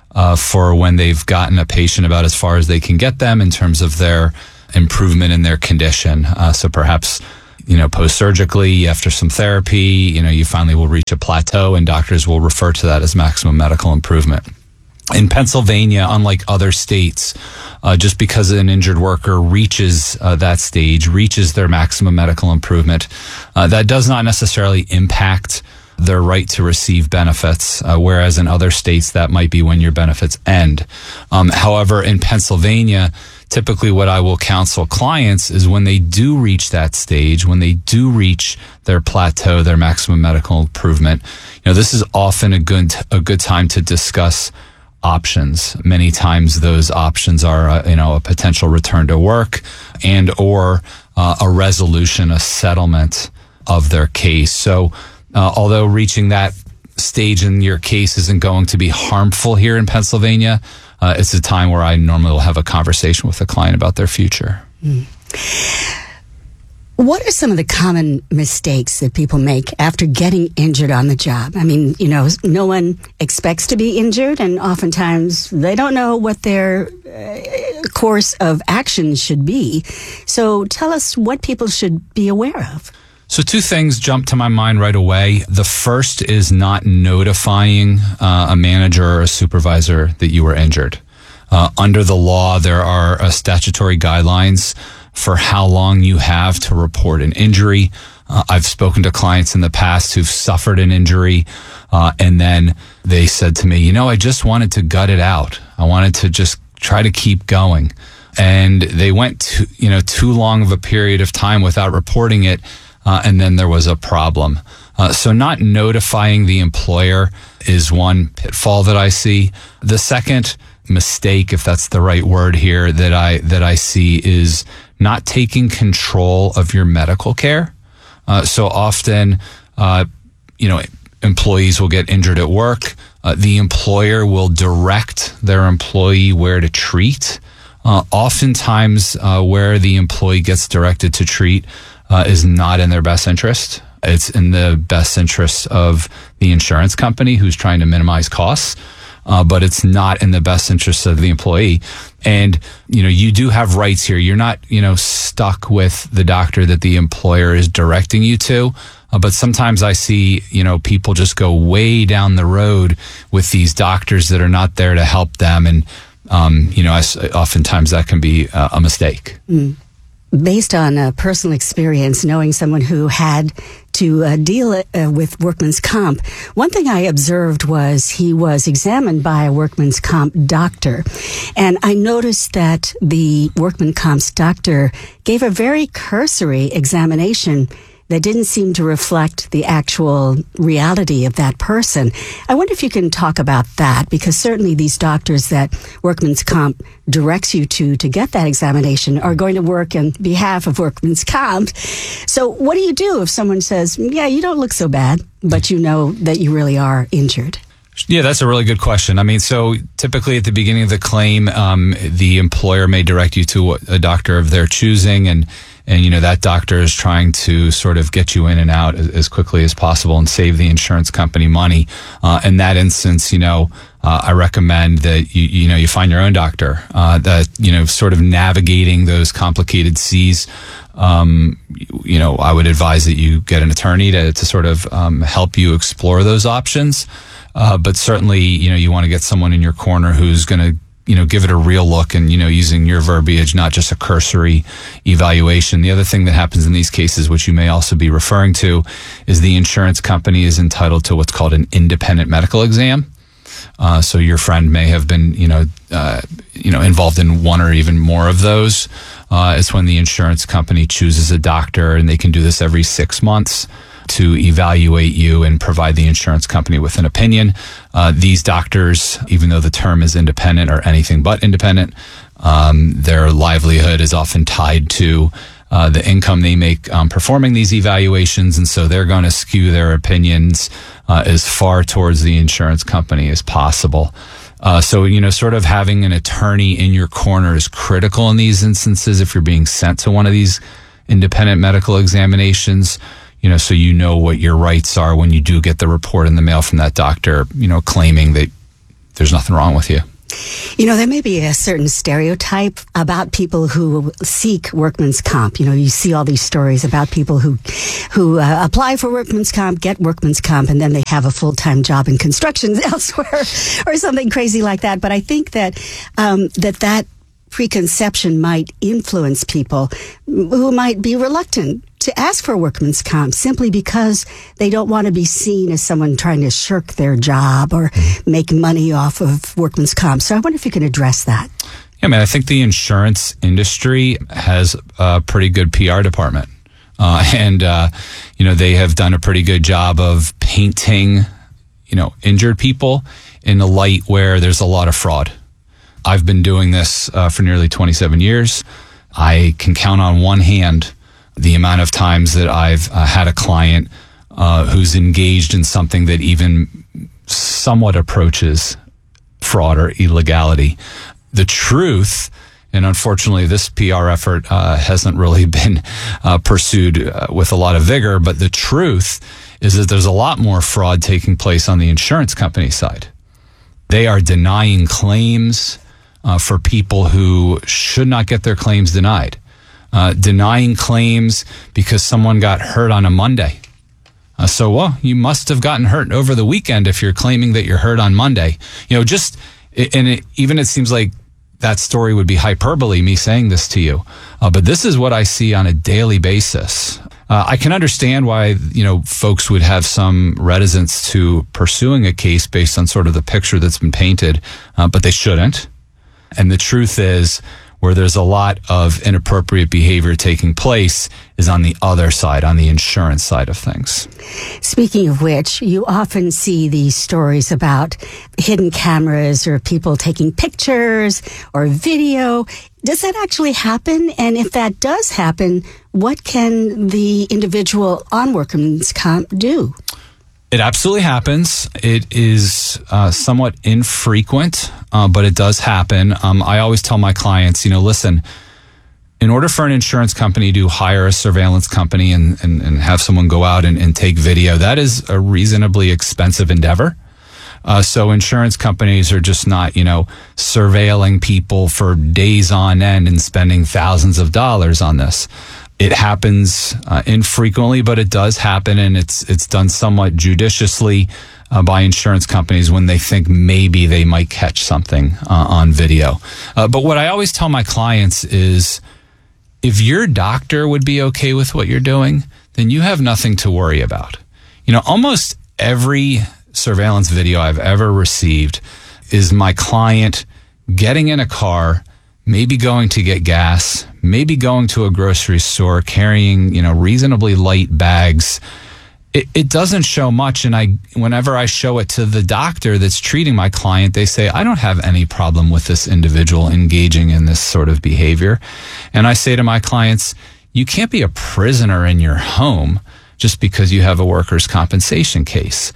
for when they've gotten a patient about as far as they can get them in terms of their improvement in their condition. So perhaps post-surgically, after some therapy, you finally will reach a plateau, and doctors will refer to that as maximum medical improvement. In Pennsylvania, unlike other states, just because an injured worker reaches that stage, reaches their maximum medical improvement, that does not necessarily impact their right to receive benefits, whereas in other states that might be when your benefits end. However, in Pennsylvania, typically what I will counsel clients is when they do reach that stage, when they do reach their plateau, their maximum medical improvement, this is often a good time to discuss options. Many times those options are, a potential return to work and or a resolution, a settlement of their case. So although reaching that stage in your case isn't going to be harmful here in Pennsylvania, it's a time where I normally will have a conversation with the client about their future. What are some of the common mistakes that people make after getting injured on the job? I mean, no one expects to be injured, and oftentimes they don't know what their course of action should be. So tell us what people should be aware of. So two things jump to my mind right away. The first is not notifying a manager or a supervisor that you were injured. Under the law, there are statutory guidelines for how long you have to report an injury. I've spoken to clients in the past who've suffered an injury, and then they said to me, I just wanted to gut it out. I wanted to just try to keep going. And they went too long of a period of time without reporting it, and then there was a problem. So not notifying the employer is one pitfall that I see. The second mistake, if that's the right word here, that I see is not taking control of your medical care. So often, employees will get injured at work. The employer will direct their employee where to treat. Oftentimes, where the employee gets directed to treat is not in their best interest. It's in the best interest of the insurance company who's trying to minimize costs. But it's not in the best interest of the employee. And, you do have rights here. You're not, stuck with the doctor that the employer is directing you to. But sometimes I see, people just go way down the road with these doctors that are not there to help them. And, oftentimes that can be a mistake. Based on personal experience, knowing someone who had to deal with workman's comp, one thing I observed was he was examined by a workman's comp doctor. And I noticed that the workman's comp's doctor gave a very cursory examination that didn't seem to reflect the actual reality of that person. I wonder if you can talk about that, because certainly these doctors that workman's comp directs you to get that examination are going to work on behalf of workman's comp. So what do you do if someone says, yeah, you don't look so bad, but you know that you really are injured? Yeah, that's a really good question. I mean, so typically at the beginning of the claim, the employer may direct you to a doctor of their choosing, and that doctor is trying to sort of get you in and out as quickly as possible and save the insurance company money. In that instance, I recommend that you find your own doctor. That sort of navigating those complicated seas. I would advise that you get an attorney to sort of help you explore those options. But certainly, you want to get someone in your corner who's going to give it a real look and, using your verbiage, not just a cursory evaluation. The other thing that happens in these cases, which you may also be referring to, is the insurance company is entitled to what's called an independent medical exam. So your friend may have been, involved in one or even more of those. It's when the insurance company chooses a doctor, and they can do this every 6 months to evaluate you and provide the insurance company with an opinion. These doctors, even though the term is independent, are anything but independent. Their livelihood is often tied to the income they make performing these evaluations, and so they're going to skew their opinions as far towards the insurance company as possible. So, sort of having an attorney in your corner is critical in these instances if you're being sent to one of these independent medical examinations. So what your rights are when you do get the report in the mail from that doctor, claiming that there's nothing wrong with you. You know, there may be a certain stereotype about people who seek workman's comp. You know, you see all these stories about people who apply for workman's comp, get workman's comp, and then they have a full-time job in construction elsewhere or something crazy like that. But I think that that preconception might influence people who might be reluctant to ask for workman's comp simply because they don't want to be seen as someone trying to shirk their job or make money off of workman's comp. So I wonder if you can address that. Yeah, man, I think the insurance industry has a pretty good PR department. They have done a pretty good job of painting, injured people in a light where there's a lot of fraud. I've been doing this for nearly 27 years. I can count on one hand the amount of times that I've had a client who's engaged in something that even somewhat approaches fraud or illegality. The truth, and unfortunately this PR effort hasn't really been pursued with a lot of vigor, but the truth is that there's a lot more fraud taking place on the insurance company side. They are denying claims for people who should not get their claims denied. Denying claims because someone got hurt on a Monday. You must have gotten hurt over the weekend if you're claiming that you're hurt on Monday. It seems like that story would be hyperbole, me saying this to you. But this is what I see on a daily basis. I can understand why, folks would have some reticence to pursuing a case based on sort of the picture that's been painted, but they shouldn't. And the truth is, where there's a lot of inappropriate behavior taking place is on the other side, on the insurance side of things. Speaking of which, you often see these stories about hidden cameras or people taking pictures or video. Does that actually happen? And if that does happen, what can the individual on workman's comp do? It absolutely happens. It is somewhat infrequent, but it does happen. I always tell my clients, listen, in order for an insurance company to hire a surveillance company and have someone go out and take video, that is a reasonably expensive endeavor. So insurance companies are just not, surveilling people for days on end and spending thousands of dollars on this. It happens infrequently, but it does happen, and it's done somewhat judiciously by insurance companies when they think maybe they might catch something on video. But what I always tell my clients is, if your doctor would be okay with what you're doing, then you have nothing to worry about. Almost every surveillance video I've ever received is my client getting in a car, maybe going to get gas, maybe going to a grocery store, carrying, reasonably light bags. It doesn't show much. And whenever I show it to the doctor that's treating my client, they say, I don't have any problem with this individual engaging in this sort of behavior. And I say to my clients, you can't be a prisoner in your home just because you have a workers' compensation case.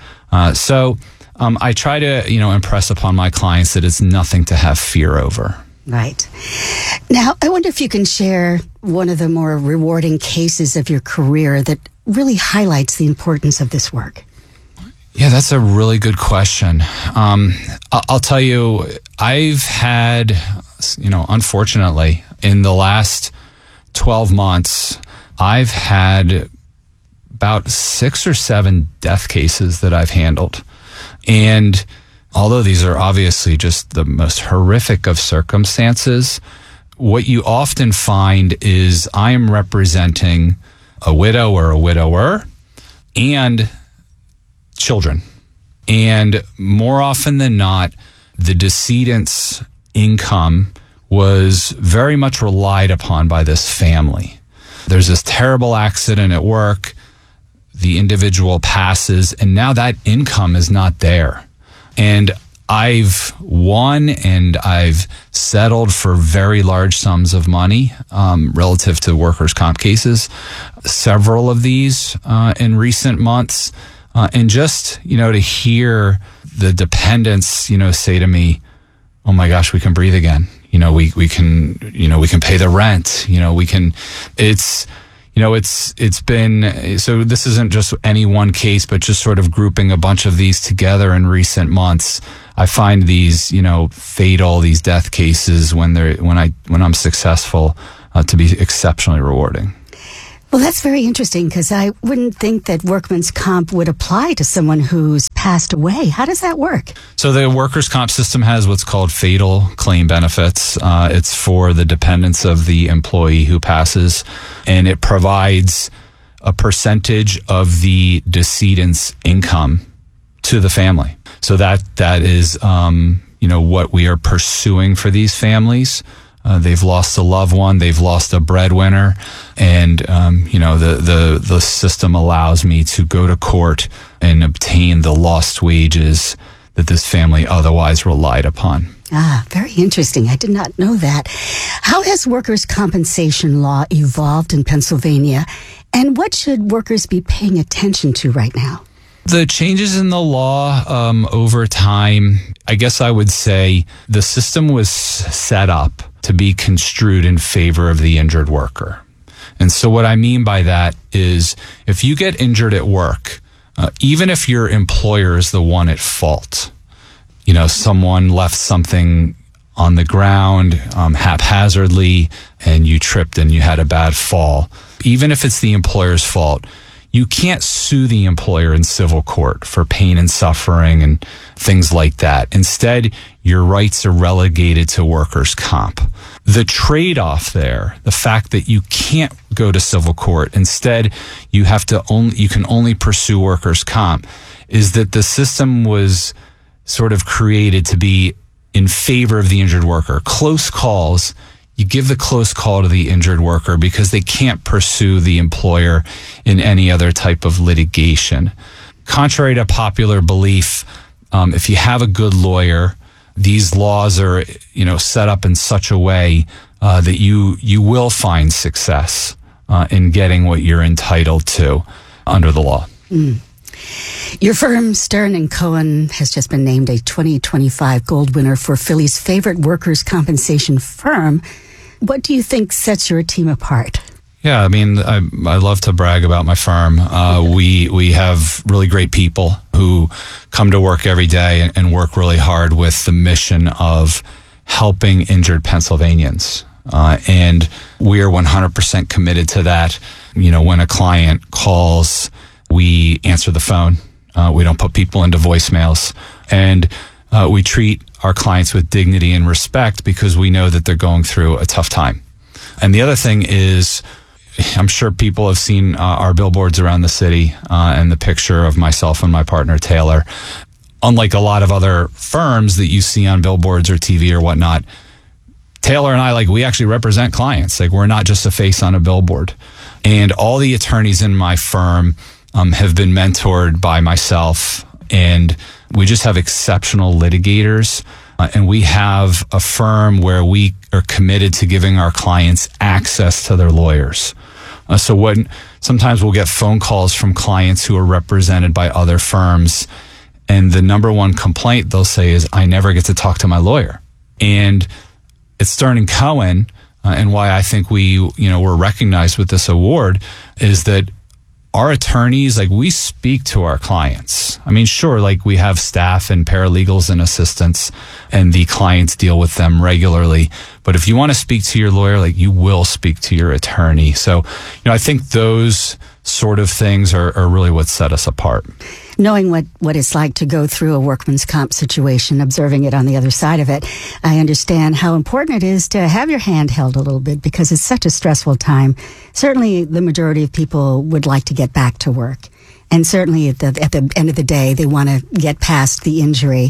I try to, impress upon my clients that it's nothing to have fear over. Right. Now, I wonder if you can share one of the more rewarding cases of your career that really highlights the importance of this work. Yeah, that's a really good question. I'll tell you, I've had, unfortunately, in the last 12 months, I've had about 6 or 7 death cases that I've handled. And although these are obviously just the most horrific of circumstances, what you often find is I am representing a widow or a widower and children. And more often than not, the decedent's income was very much relied upon by this family. There's this terrible accident at work. The individual passes, and now that income is not there. And I've won and I've settled for very large sums of money relative to workers' comp cases, several of these in recent months. And just, to hear the dependents, say to me, oh my gosh, we can breathe again. We can pay the rent. It's been, so this isn't just any one case, but just sort of grouping a bunch of these together in recent months. I find these, fatal, these death cases when I'm successful to be exceptionally rewarding. Well, that's very interesting because I wouldn't think that workman's comp would apply to someone who's passed away. How does that work? So the workers' comp system has what's called fatal claim benefits. It's for the dependents of the employee who passes, and it provides a percentage of the decedent's income to the family. So that is, what we are pursuing for these families. They've lost a loved one, they've lost a breadwinner, and the system allows me to go to court and obtain the lost wages that this family otherwise relied upon. Ah, very interesting. I did not know that. How has workers' compensation law evolved in Pennsylvania, and what should workers be paying attention to right now? The changes in the law over time, I guess I would say the system was set up to be construed in favor of the injured worker. And so what I mean by that is if you get injured at work, even if your employer is the one at fault, someone left something on the ground haphazardly and you tripped and you had a bad fall, even if it's the employer's fault, you can't sue the employer in civil court for pain and suffering and things like that. Instead, your rights are relegated to workers' comp. The trade-off there, the fact that you can't go to civil court, instead you can only pursue workers' comp, is that the system was sort of created to be in favor of the injured worker. Close calls, you give the close call to the injured worker because they can't pursue the employer in any other type of litigation. Contrary to popular belief, if you have a good lawyer, these laws are, set up in such a way that you will find success in getting what you're entitled to under the law. Mm. Your firm, Stern & Cohen, has just been named a 2025 Gold winner for Philly's favorite workers' compensation firm. What do you think sets your team apart? Yeah, I mean, I love to brag about my firm. We have really great people who come to work every day and work really hard with the mission of helping injured Pennsylvanians. And we are 100% committed to that. When a client calls, we answer the phone. We don't put people into voicemails. And we treat our clients with dignity and respect because we know that they're going through a tough time. And the other thing is, I'm sure people have seen our billboards around the city and the picture of myself and my partner, Taylor. Unlike a lot of other firms that you see on billboards or TV or whatnot, Taylor and I, we actually represent clients. We're not just a face on a billboard. And all the attorneys in my firm have been mentored by myself, and we just have exceptional litigators. And we have a firm where we are committed to giving our clients access to their lawyers. So sometimes we'll get phone calls from clients who are represented by other firms, and the number one complaint they'll say is, I never get to talk to my lawyer. And at Stern & Cohen, and why I think we're recognized with this award, is that our attorneys, we speak to our clients. I mean, sure, we have staff and paralegals and assistants, and the clients deal with them regularly. But if you want to speak to your lawyer, you will speak to your attorney. So, I think those sort of things are really what set us apart. Knowing what it's like to go through a workman's comp situation, observing it on the other side of it, I understand how important it is to have your hand held a little bit because it's such a stressful time. Certainly, the majority of people would like to get back to work. And certainly at the end of the day, they want to get past the injury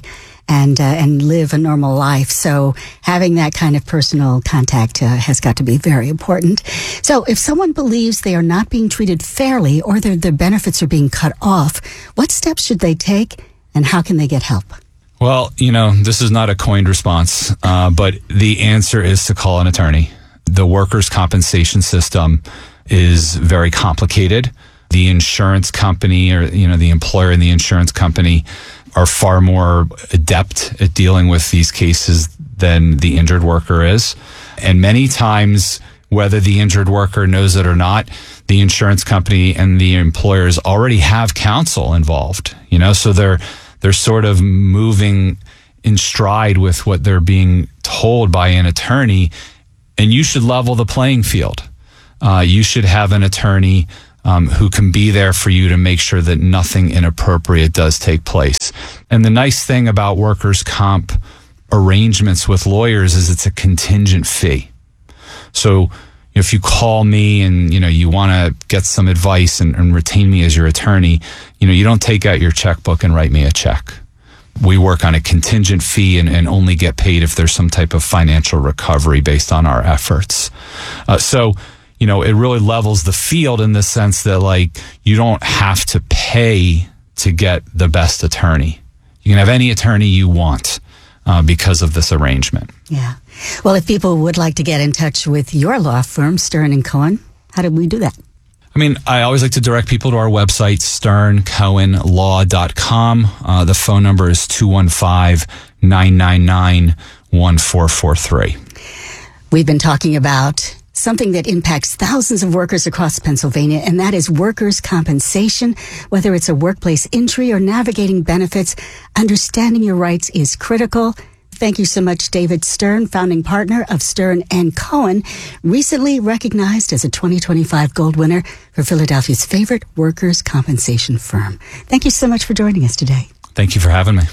and live a normal life. So having that kind of personal contact has got to be very important. So if someone believes they are not being treated fairly or their benefits are being cut off, what steps should they take and how can they get help? Well, this is not a coined response, but the answer is to call an attorney. The workers' compensation system is very complicated. The insurance company or, the employer and the insurance company are far more adept at dealing with these cases than the injured worker is. And many times, whether the injured worker knows it or not, the insurance company and the employers already have counsel involved, so they're sort of moving in stride with what they're being told by an attorney, and you should level the playing field. You should have an attorney who can be there for you to make sure that nothing inappropriate does take place. And the nice thing about workers' comp arrangements with lawyers is it's a contingent fee. So if you call me and you want to get some advice and retain me as your attorney, you don't take out your checkbook and write me a check. We work on a contingent fee and only get paid if there's some type of financial recovery based on our efforts. So it really levels the field in the sense that you don't have to pay to get the best attorney. You can have any attorney you want because of this arrangement. Yeah. Well, if people would like to get in touch with your law firm, Stern & Cohen, how do we do that? I always like to direct people to our website, sterncohenlaw.com. The phone number is 215-999-1443. We've been talking about something that impacts thousands of workers across Pennsylvania, and that is workers' compensation. Whether it's a workplace injury or navigating benefits, understanding your rights is critical. Thank you so much, David Stern, founding partner of Stern & Cohen, recently recognized as a 2025 Gold winner for Philadelphia's favorite workers' compensation firm. Thank you so much for joining us today. Thank you for having me.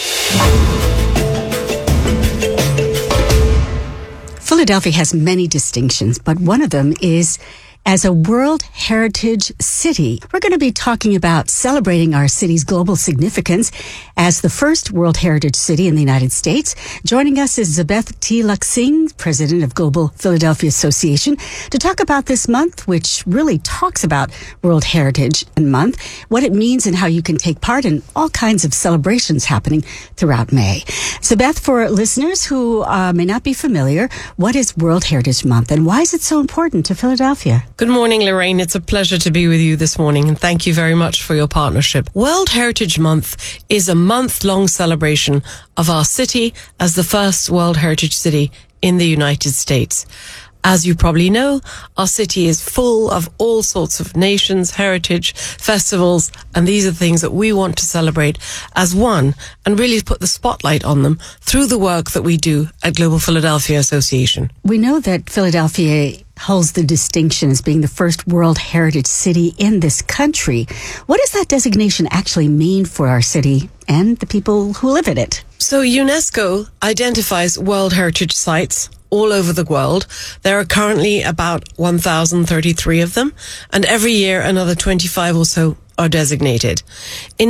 Philadelphia has many distinctions, but one of them is as a World Heritage City. We're going to be talking about celebrating our city's global significance as the first World Heritage City in the United States. Joining us is Zabeth T-Luck-Singh, president of Global Philadelphia Association, to talk about this month, which really talks about World Heritage Month, what it means and how you can take part in all kinds of celebrations happening throughout May. Zabeth, for listeners who may not be familiar, what is World Heritage Month and why is it so important to Philadelphia? Good morning, Lorraine. It's a pleasure to be with you this morning, and thank you very much for your partnership. World Heritage Month is a month-long celebration of our city as the first World Heritage City in the United States. As you probably know, our city is full of all sorts of nations, heritage, festivals, and these are things that we want to celebrate as one and really put the spotlight on them through the work that we do at Global Philadelphia Association. We know that Philadelphia holds the distinction as being the first World Heritage City in this country. What does that designation actually mean for our city and the people who live in it? So UNESCO identifies World Heritage sites all over the world. There are currently about 1,033 of them, and every year another 25 or so are designated. In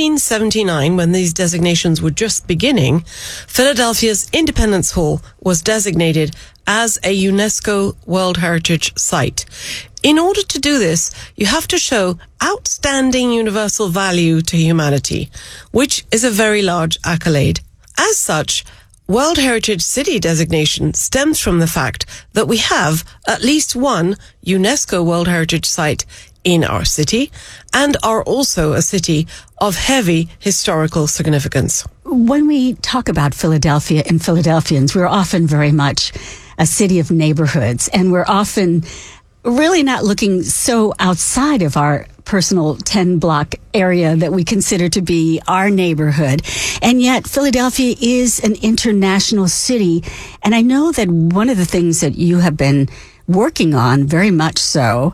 1979, when these designations were just beginning, Philadelphia's Independence Hall was designated as a UNESCO World Heritage Site. In order to do this, you have to show outstanding universal value to humanity, which is a very large accolade. As such, World Heritage City designation stems from the fact that we have at least one UNESCO World Heritage Site in our city and are also a city of heavy historical significance. When we talk about Philadelphia and Philadelphians, we're often very much a city of neighborhoods, and we're often really not looking so outside of our personal 10-block area that we consider to be our neighborhood. And yet Philadelphia is an international city. And I know that one of the things that you have been working on, very much so,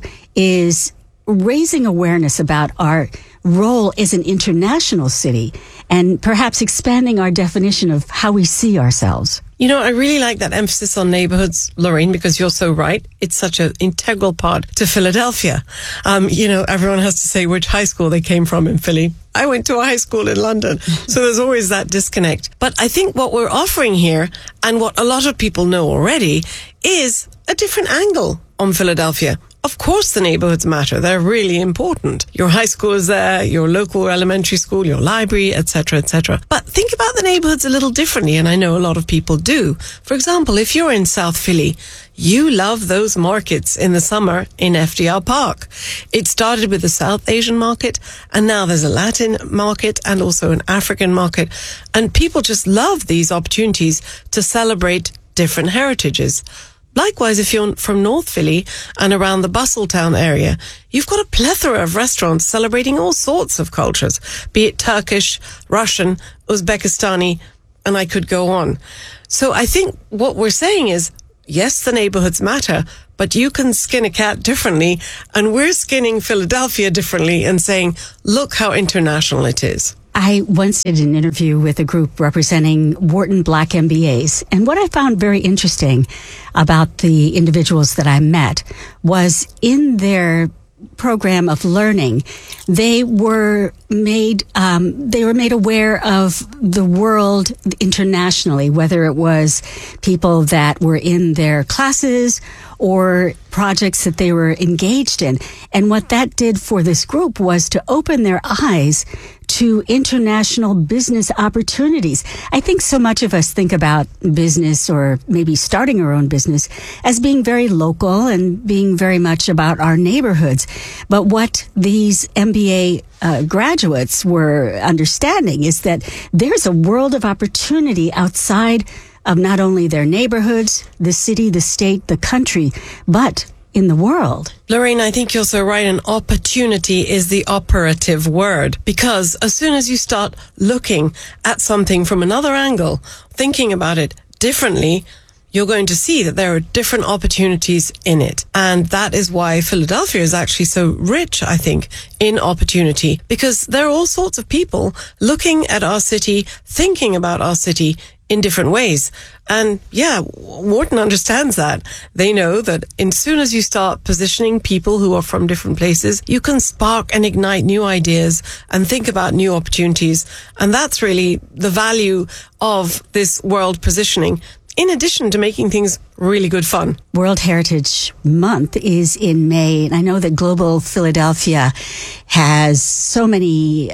is raising awareness about our role as an international city and perhaps expanding our definition of how we see ourselves. You know, I really like that emphasis on neighborhoods, Lorraine, because you're so right. It's such an integral part to Philadelphia. Everyone has to say which high school they came from in Philly. I went to a high school in London, so there's always that disconnect. But I think what we're offering here, and what a lot of people know already, is a different angle on Philadelphia. Of course the neighborhoods matter. They're really important. Your high school is there, your local elementary school, your library, etc., etc. But think about the neighborhoods a little differently, and I know a lot of people do. For example, if you're in South Philly, you love those markets in the summer in FDR Park. It started with the South Asian market, and now there's a Latin market and also an African market. And people just love these opportunities to celebrate different heritages. Likewise, if you're from North Philly and around the Bustletown area, you've got a plethora of restaurants celebrating all sorts of cultures, be it Turkish, Russian, Uzbekistani, and I could go on. So I think what we're saying is, yes, the neighborhoods matter, but you can skin a cat differently, and we're skinning Philadelphia differently and saying, look how international it is. I once did an interview with a group representing Wharton Black MBAs, and what I found very interesting about the individuals that I met was in their program of learning, they were made aware of the world internationally, whether it was people that were in their classes or projects that they were engaged in. And what that did for this group was to open their eyes to international business opportunities. I think so much of us think about business, or maybe starting our own business, as being very local and being very much about our neighborhoods. But what these MBA graduates were understanding is that there's a world of opportunity outside of not only their neighborhoods, the city, the state, the country, but in the world. Lorraine, I think you're so right. An opportunity is the operative word, because as soon as you start looking at something from another angle, thinking about it differently, you're going to see that there are different opportunities in it. And that is why Philadelphia is actually so rich, I think, in opportunity, because there are all sorts of people looking at our city, thinking about our city in different ways. And yeah, Wharton understands that. They know that as soon as you start positioning people who are from different places, you can spark and ignite new ideas and think about new opportunities. And that's really the value of this world positioning, in addition to making things really good fun. World Heritage Month is in May, and I know that Global Philadelphia has so many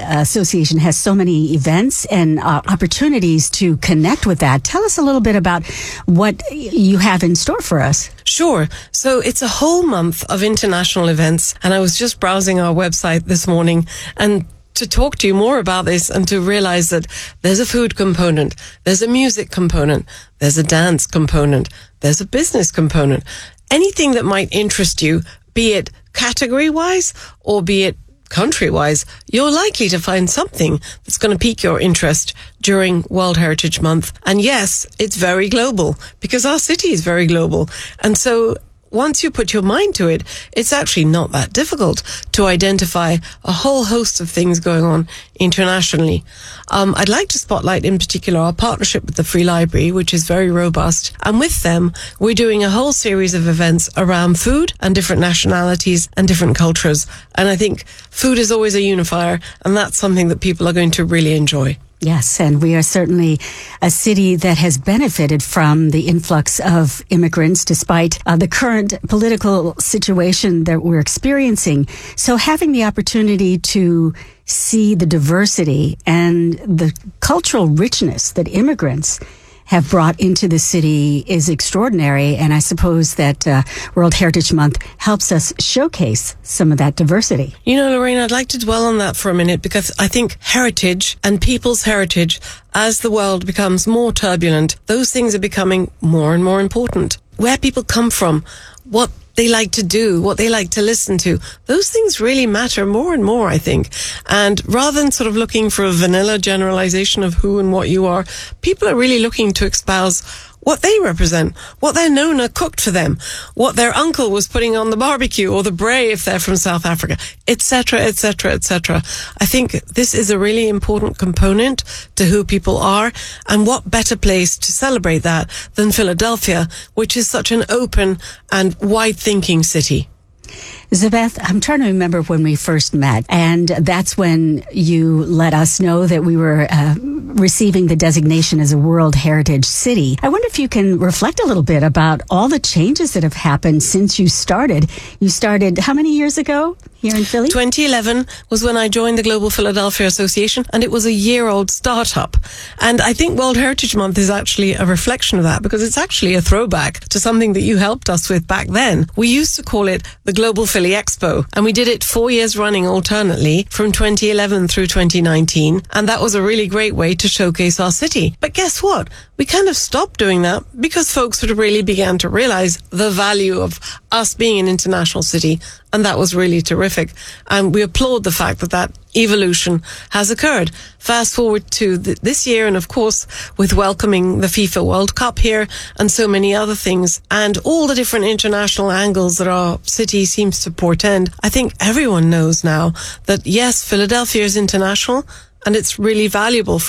events and opportunities to connect with that. Tell us a little bit about what you have in store for us. Sure. So it's a whole month of international events, and I was just browsing our website this morning and to talk to you more about this and to realize that there's a food component, there's a music component, there's a dance component, there's a business component. Anything that might interest you, be it category-wise or be it country-wise, you're likely to find something that's going to pique your interest during World Heritage Month. And yes, it's very global, because our city is very global. And so once you put your mind to it, it's actually not that difficult to identify a whole host of things going on internationally. I'd like to spotlight in particular our partnership with the Free Library, which is very robust. And with them, we're doing a whole series of events around food and different nationalities and different cultures. And I think food is always a unifier, and that's something that people are going to really enjoy. Yes, and we are certainly a city that has benefited from the influx of immigrants despite the current political situation that we're experiencing. So having the opportunity to see the diversity and the cultural richness that immigrants have brought into the city is extraordinary. And I suppose that World Heritage Month helps us showcase some of that diversity. You know, Lorraine, I'd like to dwell on that for a minute, because I think heritage and people's heritage, as the world becomes more turbulent, those things are becoming more and more important. Where people come from, what they like to do, what they like to listen to, those things really matter more and more, I think. And rather than sort of looking for a vanilla generalization of who and what you are, people are really looking to espouse what they represent, what their nonna cooked for them, what their uncle was putting on the barbecue, or the braai if they're from South Africa, etc., etc., etc. I think this is a really important component to who people are, and what better place to celebrate that than Philadelphia, which is such an open and wide-thinking city. Zebeth, I'm trying to remember when we first met, and that's when you let us know that we were receiving the designation as a World Heritage City. I wonder if you can reflect a little bit about all the changes that have happened since you started. You started how many years ago here in Philly? 2011 was when I joined the Global Philadelphia Association, and it was a year-old startup. And I think World Heritage Month is actually a reflection of that, because it's actually a throwback to something that you helped us with back then. We used to call it the Global Philly Expo, and we did it 4 years running alternately from 2011 through 2019, and that was a really great way to showcase our city. But guess what? We kind of stopped doing that because folks sort of really began to realize the value of us being an international city And that was really terrific. And we applaud the fact that that evolution has occurred. Fast forward to this year, and of course, with welcoming the FIFA World Cup here and so many other things, and all the different international angles that our city seems to portend, I think everyone knows now that, yes, Philadelphia is international, and it's really valuable